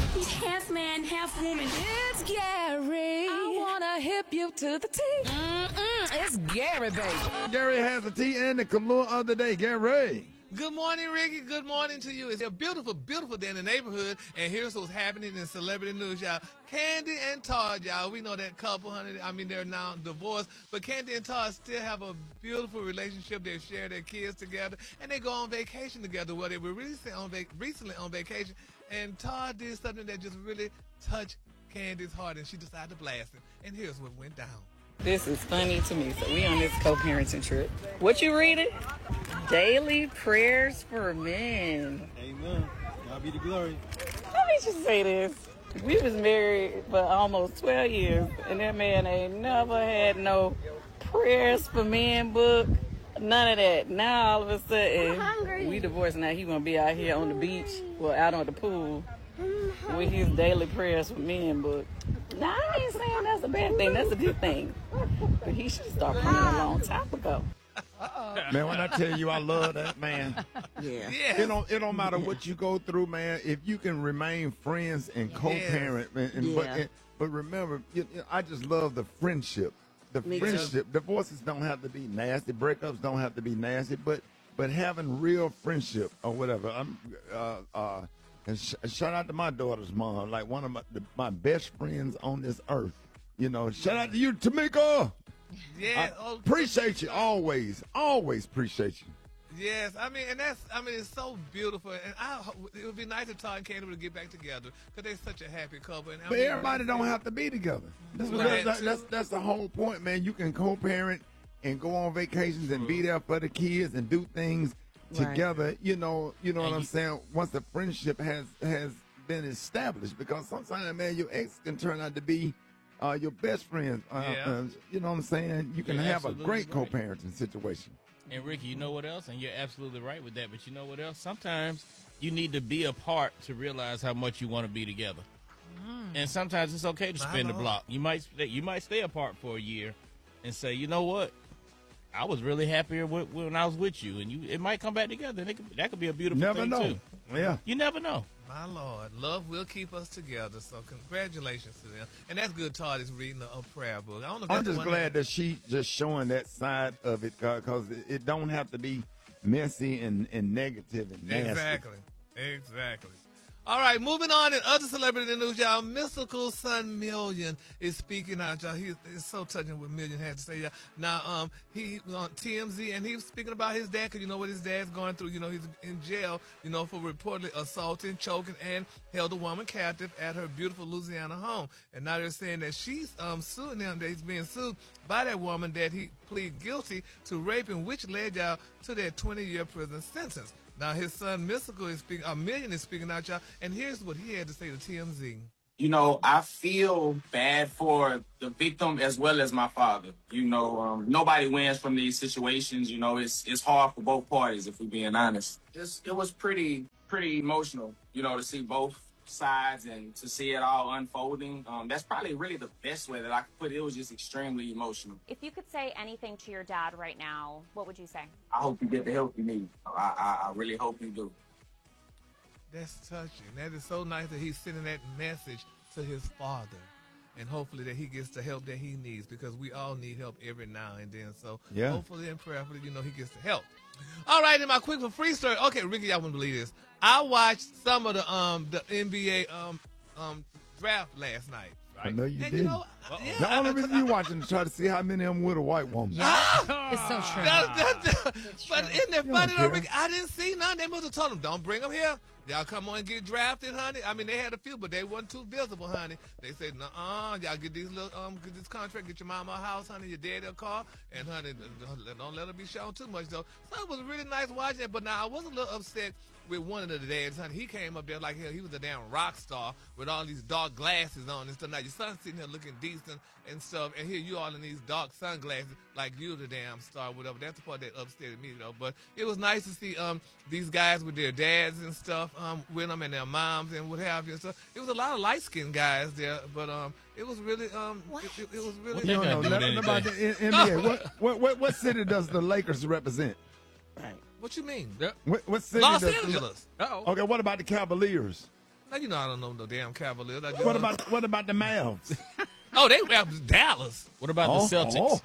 He's half man, half woman. It's Gary. I wanna hip you to the T. It's Gary, baby. Gary has the tea and the color of the day. Gary. Good morning, Ricky. Good morning to you. It's a beautiful, beautiful day in the neighborhood, and here's what's happening in celebrity news, y'all. Candy and Todd, y'all. We know that couple, honey. I mean, they're now divorced, but Candy and Todd still have a beautiful relationship. They share their kids together, and they go on vacation together. Well, they were recently on vacation, and Todd did something that just really touched Candy's heart, and she decided to blast him. And here's what went down. This is funny to me. So we on this co-parenting trip. What you reading? Daily prayers for men. Amen. God be the glory. Let me just say this. We was married for almost 12 years, and that man ain't never had no prayers for men book. None of that. Now all of a sudden, we divorced. Now he gonna be out here on the beach, well, out on the pool, with his daily prayers for men book. Now I ain't saying that's a bad thing. That's a good thing. But he should start praying a long time ago. Man, when I tell you I love that man, Yeah. it don't matter what you go through, man. If you can remain friends and co-parent, but remember, I just love the friendship. The friendship. Divorces don't have to be nasty. Breakups don't have to be nasty. But having real friendship or whatever. And shout out to my daughter's mom, like one of my best friends on this earth. Shout out to you, Tamika. Yeah, appreciate you always appreciate you. Yes, it's so beautiful, and it would be nice if Todd and Candy would get back together because they're such a happy couple. And But everybody don't have to be together. That's the whole point, man. You can co-parent and go on vacations and be there for the kids and do things together. You know what I'm saying? Once the friendship has been established, because sometimes, man, your ex can turn out to be your best friend. You know what I'm saying? You can have a great co-parenting situation. And Ricky, you know what else? And you're absolutely right with that. But you know what else? Sometimes you need to be apart to realize how much you want to be together. And sometimes it's okay to spin the block. You might stay apart for a year and say, you know what? I was really happier when I was with you, and it might come back together. And that could be a beautiful thing too. Yeah, you never know. My Lord, love will keep us together. So congratulations to them. And that's good. Todd is reading a prayer book. I'm just glad that she just showing that side of it, because it don't have to be messy and negative and nasty. Exactly. All right, moving on in other celebrity news, y'all. Mystical Son Million is speaking out, y'all. It's so touching what Million had to say, y'all. Now, he was on TMZ, and he was speaking about his dad, because you know what his dad's going through. He's in jail, for reportedly assaulting, choking, and held a woman captive at her beautiful Louisiana home. And now they're saying that she's suing him, that he's being sued by that woman, that he pleaded guilty to raping, which led y'all to that 20-year prison sentence. Now, his son, Mystical, Million is speaking out, y'all, and here's what he had to say to TMZ. I feel bad for the victim as well as my father. Nobody wins from these situations. It's hard for both parties, if we're being honest. It was pretty emotional, to see both sides and to see it all unfolding. That's probably really the best way that I could put it. It was just extremely emotional. If you could say anything to your dad right now, what would you say? I hope you get the help you need. I really hope you do. That's touching. That is so nice that he's sending that message to his father. And hopefully that he gets the help that he needs, because we all need help every now and then. So hopefully and prayerfully, he gets the help. All right, in my quick for free story. Okay, Ricky, y'all wouldn't believe this. I watched some of the NBA draft last night. Right? I know you did. The only reason you watching is to try to see how many of them with a white woman. It's so true. But isn't it funny though, Ricky? I didn't see none. They must have told them, don't bring them here. Y'all come on and get drafted, honey. I mean, they had a few, but they wasn't too visible, honey. They said, y'all get these get this contract, get your mama a house, honey, your daddy a car, and honey, don't let her be shown too much though. So it was really nice watching it. But now I was a little upset with one of the dads, honey. He came up there like hell. He was a damn rock star with all these dark glasses on and stuff. Now your son's sitting here looking decent and stuff, and here you all in these dark sunglasses like you the damn star, whatever. That's the part that upset me though. But it was nice to see these guys with their dads and stuff with them, and their moms and what have you. So it was a lot of light skinned guys there, but it was really it was really. No, nothing about the NBA. What city does the Lakers represent? What you mean? What city Los Angeles. Okay, what about the Cavaliers? Now, you know I don't know no damn Cavaliers. What about the Mavs? Oh, they were Dallas. What about the Celtics?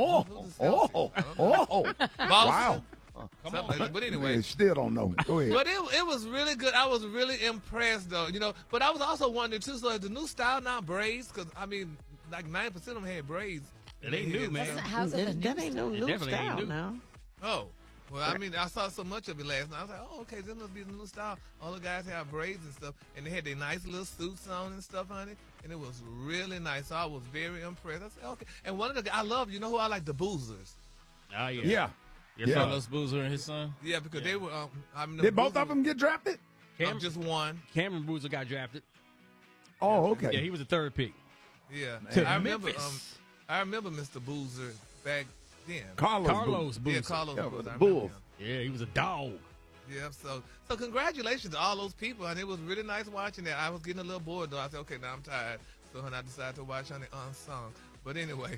Wow. Come on. But anyway. Still don't know. Go ahead. But it was really good. I was really impressed, though. You know, but I was also wondering, too, so the new style now, braids, because, I mean, like 9% of them had braids. It ain't new, man. That ain't no new style now. Oh. Well, I mean, I saw so much of it last night. I was like, oh, okay, this must be the new style. All the guys have braids and stuff, and they had their nice little suits on and stuff, honey, and it was really nice. So I was very impressed. I said, okay. And one of the guys I love, you know who I like? The Boozers. Oh, yeah. Yeah. Your Carlos Boozer and his son? Yeah, because they were. Did both of them get drafted? Just one. Cameron Boozer got drafted. Oh, okay. Yeah, he was the third pick. Yeah, I remember Mr. Boozer back then. Carlos Boozer. Yeah, Carlos Boozer. The Bulls. Yeah, he was a dog. Yeah, so congratulations to all those people, and it was really nice watching that. I was getting a little bored though. I said, okay, now I'm tired, so when I decided to watch on the unsung. But anyway,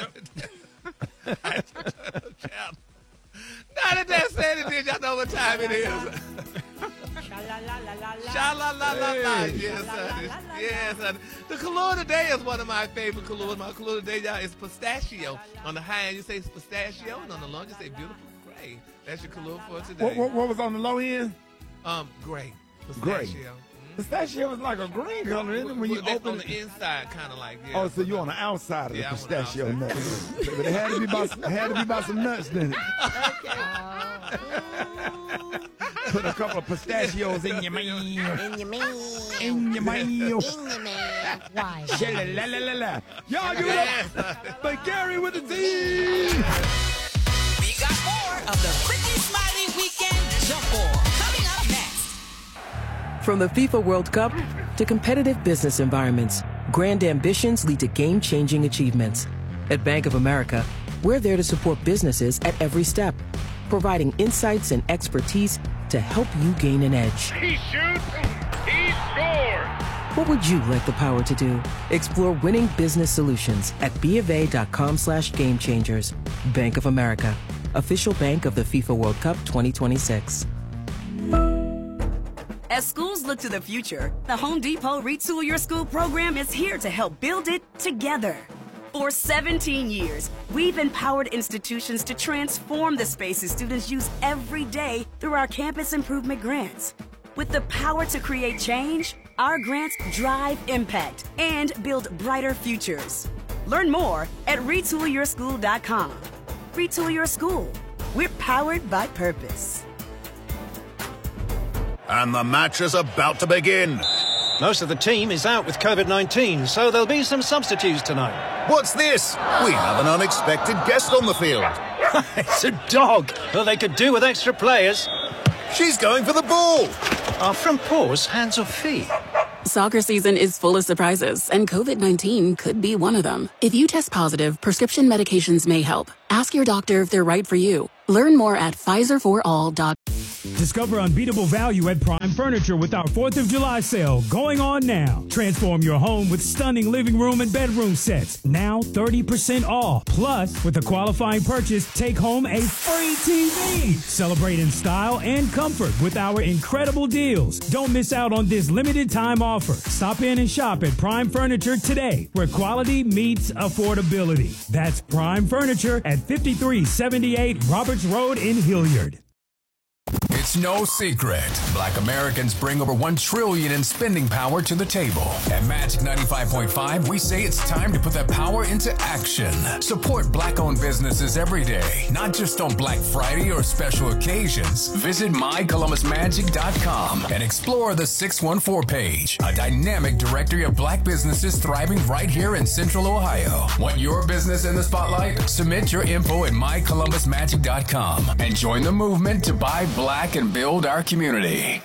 now that that's said, it did y'all know what time it is? Sha-la-la-la-la. Yes, honey. Yes, honey. The Kahlua today is one of my favorite Kahluas. My Kahlua today, y'all, is pistachio. On the high end, you say pistachio, and on the low end, you say beautiful gray. That's your Kahlua for today. What was on the low end? Gray. Pistachio. Gray. Pistachio is like a green color, isn't it? When you open on the inside, kind of like. Yeah, so you're on the outside of the pistachio nut. But it had to be about some nuts, didn't it? Put a couple of pistachios in your meal. In your meal. Why? La-la-la-la-la. Y'all give it up. But Gary with the Z. We got more of the Brittany Smiley Weekend Jump Ball coming up next. From the FIFA World Cup to competitive business environments, grand ambitions lead to game-changing achievements. At Bank of America, we're there to support businesses at every step, providing insights and expertise to help you gain an edge. He shoots, he scores! What would you like the power to do? Explore winning business solutions at BofA.com/gamechangers. Bank of America, official bank of the FIFA World Cup 2026. As schools look to the future, the Home Depot Retool Your School program is here to help build it together. For 17 years, we've empowered institutions to transform the spaces students use every day through our campus improvement grants. With the power to create change, our grants drive impact and build brighter futures. Learn more at retoolyourschool.com. Retool Your School. We're powered by purpose. And the match is about to begin. Most of the team is out with COVID-19, so there'll be some substitutes tonight. What's this? We have an unexpected guest on the field. It's a dog. Well, they could do with extra players. She's going for the ball. Are front paws hands or feet? Soccer season is full of surprises, and COVID-19 could be one of them. If you test positive, prescription medications may help. Ask your doctor if they're right for you. Learn more at PfizerForAll.com. Discover unbeatable value at Prime Furniture with our 4th of July sale going on now. Transform your home with stunning living room and bedroom sets. Now 30% off. Plus, with a qualifying purchase, take home a free TV. Celebrate in style and comfort with our incredible deals. Don't miss out on this limited time offer. Stop in and shop at Prime Furniture today, where quality meets affordability. That's Prime Furniture at 5378 Roberts Road in Hilliard. It's no secret. Black Americans bring over $1 trillion in spending power to the table. At Magic 95.5, we say it's time to put that power into action. Support Black-owned businesses every day, not just on Black Friday or special occasions. Visit mycolumbusmagic.com and explore the 614 page, a dynamic directory of Black businesses thriving right here in Central Ohio. Want your business in the spotlight? Submit your info at mycolumbusmagic.com and join the movement to buy Black and build our community.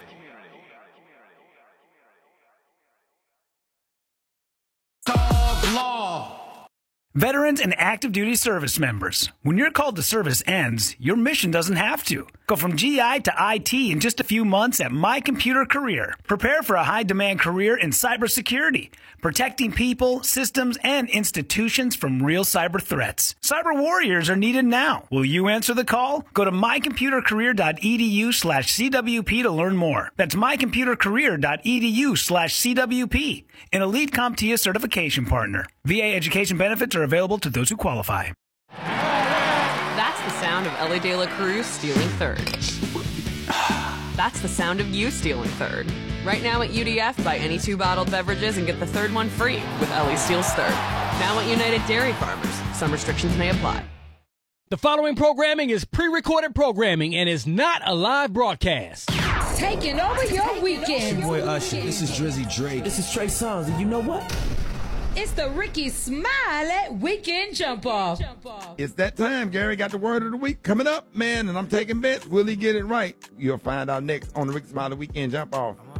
Talk law. Veterans and active duty service members, when your call to service ends, your mission doesn't have to. Go from GI to IT in just a few months at My Computer Career. Prepare for a high-demand career in cybersecurity, protecting people, systems, and institutions from real cyber threats. Cyber warriors are needed now. Will you answer the call? Go to mycomputercareer.edu/CWP to learn more. That's mycomputercareer.edu/CWP, an Elite CompTIA certification partner. VA education benefits are available to those who qualify. That's the sound of Ellie De La Cruz stealing third. That's the sound of you stealing third. Right now at UDF, buy any 2 bottled beverages and get the third one free with Ellie Steals Third. Now at United Dairy Farmers. Some restrictions may apply. The following programming is pre-recorded programming and is not a live broadcast. Taking over your weekend. Boy, Usher, this is Drizzy Drake. This is Trey Songz, and you know what? It's the Ricky Smiley Weekend Jump Off. It's that time. Gary got the word of the week coming up, man, and I'm taking bets. Will he get it right? You'll find out next on the Ricky Smiley Weekend Jump Off.